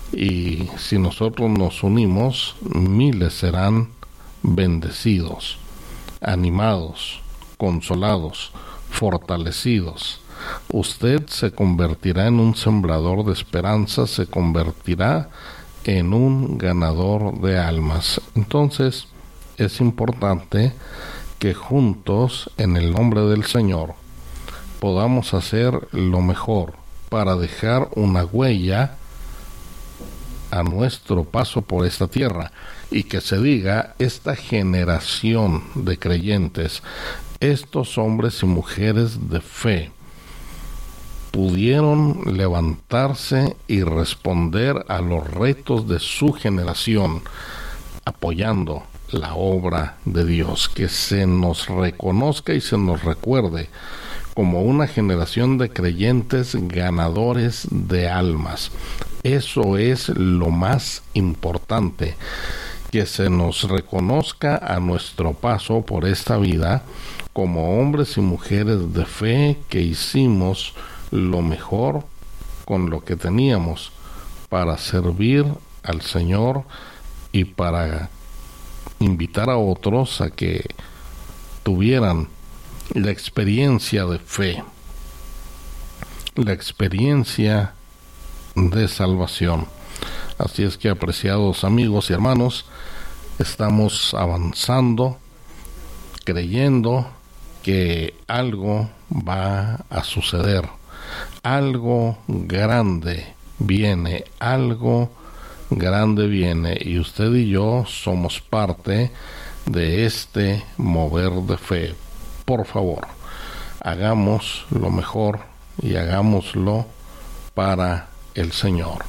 y si nosotros nos unimos, miles serán bendecidos, animados, consolados, fortalecidos. Usted se convertirá en un sembrador de esperanza, se convertirá en un ganador de almas. Entonces, es importante que juntos, en el nombre del Señor, podamos hacer lo mejor para dejar una huella a nuestro paso por esta tierra, y que se diga: esta generación de creyentes, estos hombres y mujeres de fe, pudieron levantarse y responder a los retos de su generación, apoyando la obra de Dios. Que se nos reconozca y se nos recuerde como una generación de creyentes ganadores de almas. Eso es lo más importante, que se nos reconozca a nuestro paso por esta vida como hombres y mujeres de fe que hicimos lo mejor con lo que teníamos para servir al Señor y para invitar a otros a que tuvieran la experiencia de fe, la experiencia de salvación. Así es que, apreciados amigos y hermanos, estamos avanzando, creyendo que algo va a suceder, algo grande viene, algo grande viene, y usted y yo somos parte de este mover de fe. Por favor, hagamos lo mejor y hagámoslo para el Señor.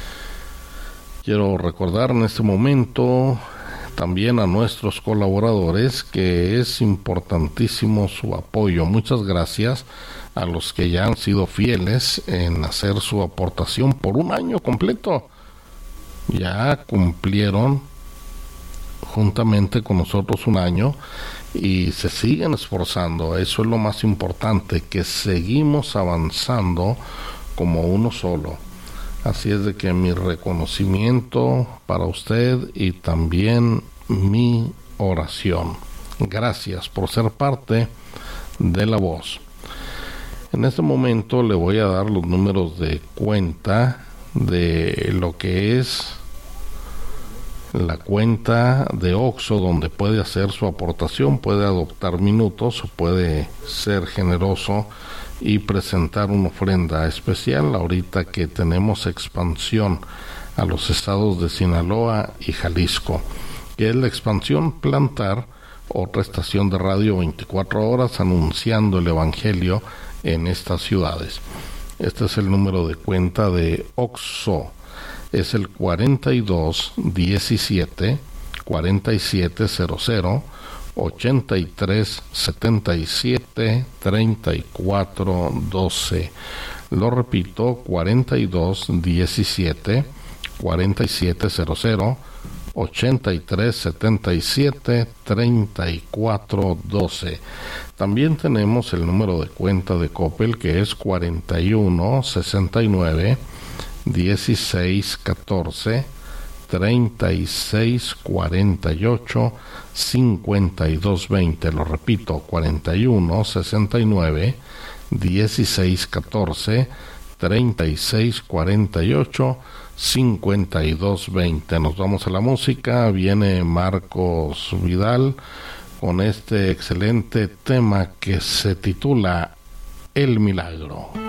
Quiero recordar en este momento también a nuestros colaboradores que es importantísimo su apoyo. Muchas gracias a los que ya han sido fieles en hacer su aportación por un año completo. Ya cumplieron juntamente con nosotros un año y se siguen esforzando. Eso es lo más importante, que seguimos avanzando como uno solo. Así es de que mi reconocimiento para usted y también mi oración. Gracias por ser parte de La Voz. En este momento le voy a dar los números de cuenta de lo que es la cuenta de OXXO, donde puede hacer su aportación, puede adoptar minutos o puede ser generoso y presentar una ofrenda especial ahorita que tenemos expansión a los estados de Sinaloa y Jalisco, que es la expansión plantar otra estación de radio 24 horas anunciando el evangelio en estas ciudades. Este es el número de cuenta de OXXO, es el 4217 4700 8377 3412. Lo repito, 4217 4700 8377 3412. También tenemos el número de cuenta de Coppel, que es 4169 1614 3648 5220. Lo repito, 4169 1614 3648 5220. Nos vamos a la música. Viene Marcos Vidal con este excelente tema que se titula El Milagro.